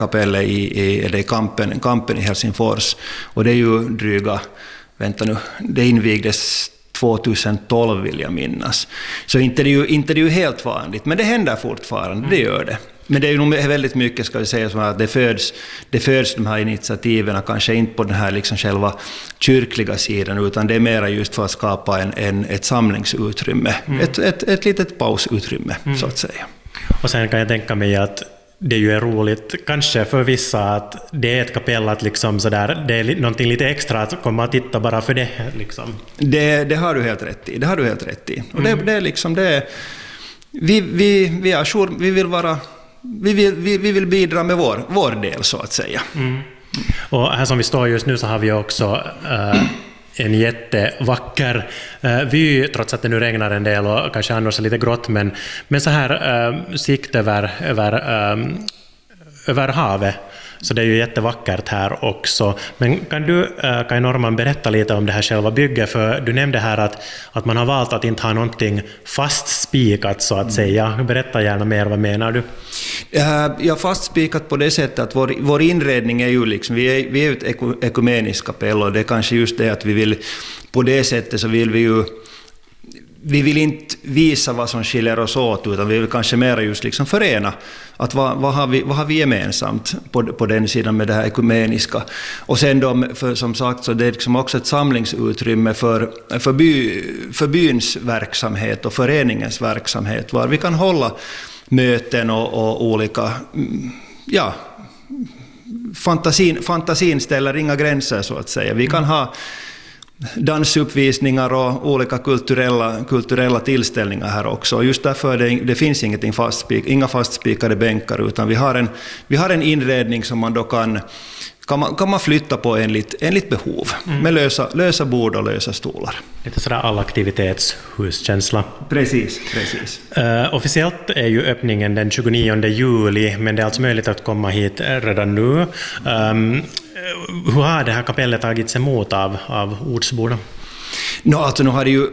kapellet i kampen i Helsingfors. Och det är ju det invigdes 2012 vill jag minnas. Så inte det är ju helt vanligt, men det händer fortfarande, det gör det. Men det är ju nog väldigt mycket, ska vi säga, som att det föds de här initiativen kanske inte på den här liksom själva kyrkliga sidan, utan det är mer just för att skapa ett samlingsutrymme, ett litet pausutrymme så att säga. Och sen kan jag tänka mig att det ju är roligt, kanske för vissa, att det är ett kapell, att liksom sådär, det är någonting lite extra att komma och titta bara för det. Liksom. Det har du helt rätt i. Och det är liksom det. Vi vill bidra med vår del så att säga. Och här som vi står just nu så har vi också en jättevacker vy, trots att det nu regnar en del och kanske annars är lite grått, men så här sikt över havet. Så det är ju jättevackert här också. Men kan du, Kaj Norrman, berätta lite om det här själva bygget? För du nämnde här att man har valt att inte ha någonting fastspikat så att säga. Berätta gärna mer, vad menar du? Jag har fastspikat på det sättet att vår inredning är ju liksom, vi är ett ekumeniskt kapell, och det är kanske just det att vi vill, på det sättet så vill vi vill inte visa vad som skiljer oss åt, utan vi vill kanske mer just liksom förena att vad har vi gemensamt på den sidan med det här ekumeniska. Och sen som sagt, så det är liksom också ett samlingsutrymme för byns verksamhet och föreningens verksamhet, var vi kan hålla möten och olika, fantasin ställer inga gränser så att säga. Vi kan ha dansuppvisningar och olika kulturella tillställningar här också. Och just därför det finns inga fastspikade bänkar, utan vi har en inredning som man då kan man flytta på enligt behov, med lösa bord och lösa stolar. Lite sådär allaktivitetshuskänsla. Precis. Officiellt är ju öppningen den 29 juli, men det är alltså möjligt att komma hit redan nu. Hur har det här kapellet tagits emot av ortsborna? Alltså nu har det ju,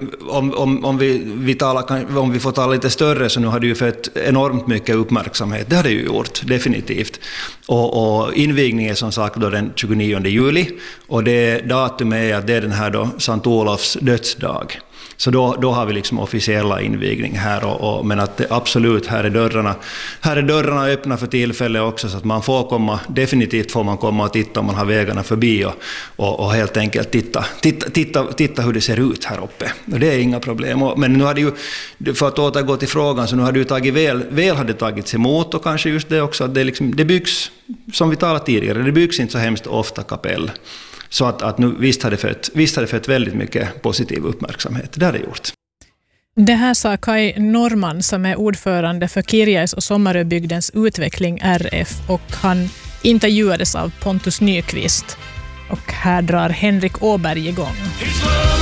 om vi får tala lite större, så nu har det ju fått enormt mycket uppmärksamhet. Det har det ju gjort, definitivt. Och invigningen är som sagt då den 29 juli, och det datum är att det är den här då Sankt Olofs dödsdag. Så då har vi liksom officiella invigning här, men att absolut, här är dörrarna öppna för tillfälle också, så att man definitivt får man komma och titta om man har vägarna förbi och helt enkelt titta hur det ser ut här uppe. Och det är inga problem. Men nu hade ju, för att återgå till frågan, så nu hade ju hade tagits emot, och kanske just det också att det byggs, som vi talade tidigare, det byggs inte så hemskt ofta kapell. Så att nu visst hade det fått väldigt mycket positiv uppmärksamhet. Det har det gjort. Det här sa Kaj Norrman, som är ordförande för Kirjais och Sommaröbygdens utveckling RF, och han intervjuades av Pontus Nyqvist. Och här drar Henrik Åberg igång.